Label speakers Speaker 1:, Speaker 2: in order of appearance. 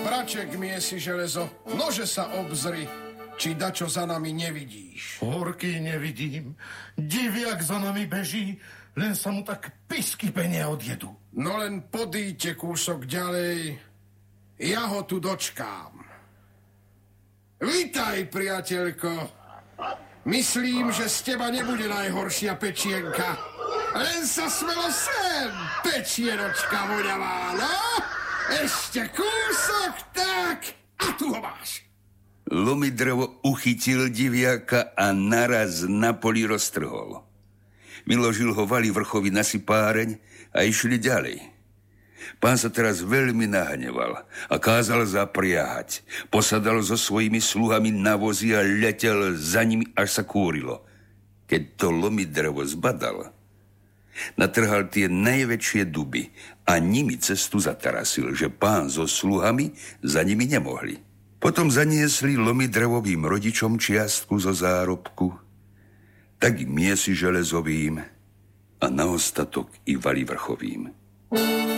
Speaker 1: Braček, miesi železo, nože sa obzri, či dačo za nami nevidíš.
Speaker 2: Horky nevidím, diviak za nami beží, len sa mu tak pisky penia odjedu.
Speaker 1: No len podíte kúsok ďalej, ja ho tu dočkám. Vitaj, priateľko. Myslím, že z teba nebude najhoršia pečienka. Len sa smelo sem, pečienočka voňavá, no? Ešte kúsok, tak, a tu ho máš.
Speaker 3: Lomidrovo uchytil diviaka a naraz na poli roztrhol. Vyložil ho Valivrchovi na sypáreň a išli ďalej. Pán sa teraz veľmi nahneval a kázal zapriahať. Posadal so svojimi sluhami na vozy a letel za nimi, až sa kúrilo. Keď to Lomidrovo zbadal, natrhal tie najväčšie duby a nimi cestu zatarasil, že pán so sluhami za nimi nemohli. Potom zaniesli Lomidrovovým rodičom čiastku zo zárobku, tak i miesi železovým a na ostatok i Valivrchovým.